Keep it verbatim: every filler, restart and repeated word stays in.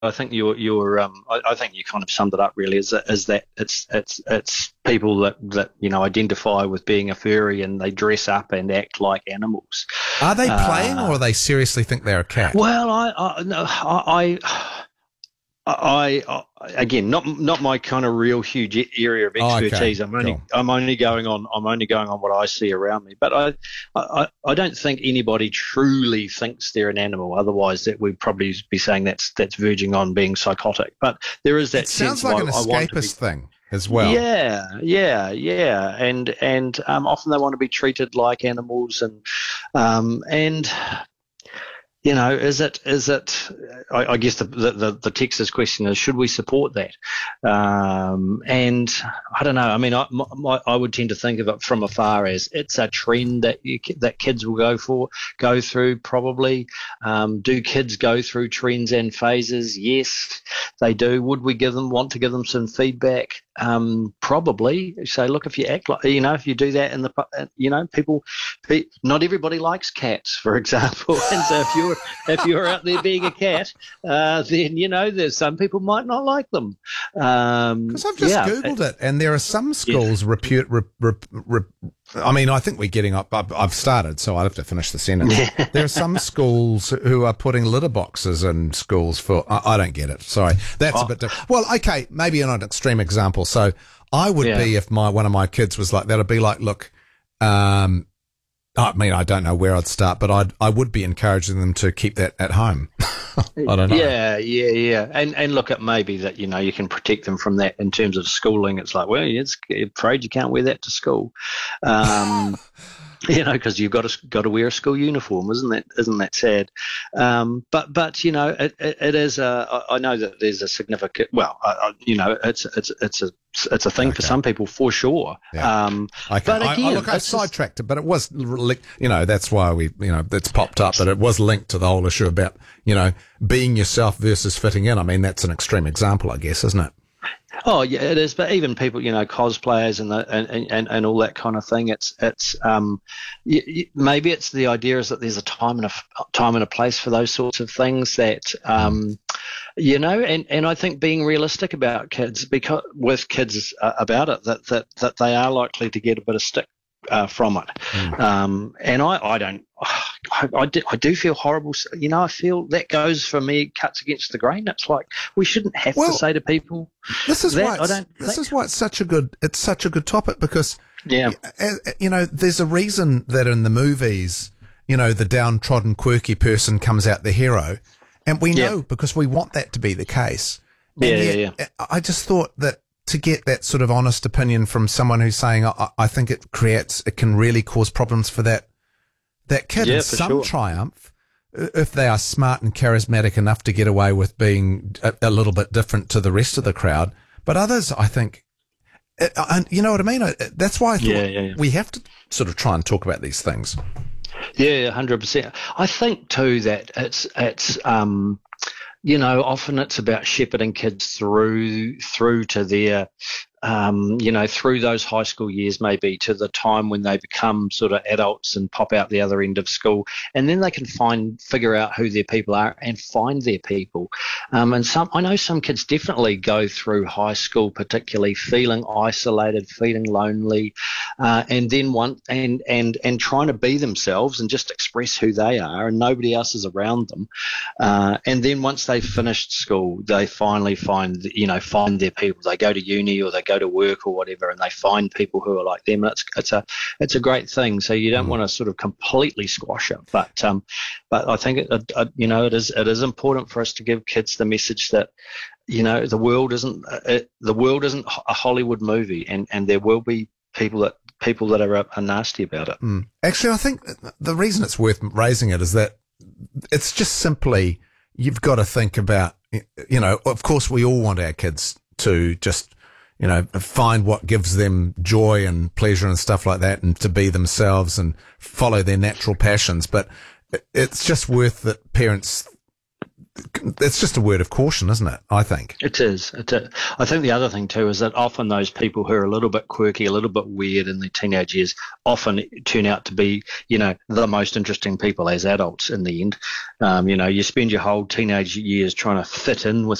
I think you're, you're, um, I, I think you kind of summed it up really. Is that, is that it's, it's, it's people that, that you know identify with being a furry and they dress up and act like animals. Are they playing, uh, or they seriously think they're a cat? Well, I, I, no, I, I I, I again, not not my kind of real huge area of expertise. Oh, okay. I'm only Cool. I'm only going on I'm only going on what I see around me. But I, I I don't think anybody truly thinks they're an animal. Otherwise, that we'd probably be saying that's that's verging on being psychotic. But there is that It sounds sense like of, an I, I want to be, escapist thing as well. Yeah, yeah, yeah, and and um, often they want to be treated like animals, and um, and. You know, is it, is it, I, I guess the, the, the Texas question is, should we support that? Um, and I don't know. I mean, I, my, I would tend to think of it from afar as it's a trend that you, that kids will go for, go through probably. Um, do kids go through trends and phases? Yes, they do. Would we give them, want to give them some feedback? Um, probably. So look, if you act like, you know, if you do that in the, you know, people, not everybody likes cats, for example. And so if you're, if you're out there being a cat, uh, then, you know, there's some people might not like them. Um, Because I've just yeah. Googled it, and there are some schools Yeah. repute, rep, rep, rep, I mean, I think we're getting up, I've I've started, so I'll have to finish the sentence. There are some schools who are putting litter boxes in schools for, I, I don't get it. Sorry. That's Oh. a bit, different. Well, okay, maybe not an extreme example. So I would Yeah. be, if my, one of my kids was like that, I'd be like, look, um, I mean, I don't know where I'd start, but I'd, I would be encouraging them to keep that at home. I don't know. Yeah, yeah, yeah. And and look, at maybe that, you know, you can protect them from that in terms of schooling. It's like, well, it's you're afraid you can't wear that to school. Um, you know, because you've got to got to wear a school uniform, isn't that isn't that sad? Um, but but you know, it, it, it is a. I know that there's a significant. Well, I, I, you know, it's it's it's a it's a thing Okay. for some people for sure. Yeah. Um, Okay. but I, again, I, look, I it's just- sidetracked it, but it was, li- you know, that's why we, you know, it's popped up, but it was linked to the whole issue about, you know, being yourself versus fitting in. I mean, that's an extreme example, I guess, isn't it? Oh yeah, it is. But even people, you know, cosplayers and the, and, and and all that kind of thing. It's it's um, y- y- maybe it's the idea is that there's a time and a f- time and a place for those sorts of things. That um, you know, and, and I think being realistic about kids, because with kids uh, about it, that, that that they are likely to get a bit of stick uh, from it. Mm. Um, and I I don't. I, I, do, I do feel horrible. You know, I feel that goes for me, cuts against the grain. It's like we shouldn't have Well, to say to people, This is that, why I it's, don't this think- is why it's such a good, it's such a good topic, because, yeah. uh, you know, there's a reason that in the movies, you know, the downtrodden, quirky person comes out the hero. And we Yeah. know because we want that to be the case. Yeah, And yeah, yet, yeah. I just thought that to get that sort of honest opinion from someone who's saying, I, I think it creates, it can really cause problems for that, that kid. Yeah, And for some sure. triumph, if they are smart and charismatic enough to get away with being a, a little bit different to the rest of the crowd. But others, I think, it, and you know what I mean? I, that's why I thought Yeah, yeah, yeah. we have to sort of try and talk about these things. Yeah, one hundred percent. I think too that it's it's um you know, often it's about shepherding kids through through to their um, you know, through those high school years, maybe to the time when they become sort of adults and pop out the other end of school, and then they can find, figure out who their people are and find their people. Um, and some, I know some kids definitely go through high school, particularly feeling isolated, feeling lonely, uh, and then one and and and trying to be themselves and just express who they are, and nobody else is around them. Uh, and then once they've finished school, they finally find, you know, find their people. They go to uni or they go to work or whatever, and they find people who are like them. It's it's a it's a great thing. So you don't Mm. want to sort of completely squash it, but um, but I think it, it, it, you know, it is it is important for us to give kids the message that, you know, the world isn't it, the world isn't a Hollywood movie, and, and there will be people that people that are, are nasty about it. Mm. Actually, I think the reason it's worth raising it is that it's just simply, you've got to think about, you know, of course we all want our kids to just, you know, find what gives them joy and pleasure and stuff like that, and to be themselves and follow their natural passions. But it's just worth that parents it's just a word of caution, isn't it? I think it is. It is. I think the other thing too is that often those people who are a little bit quirky, a little bit weird in their teenage years, often turn out to be, you know, the most interesting people as adults in the end. Um, you know, you spend your whole teenage years trying to fit in with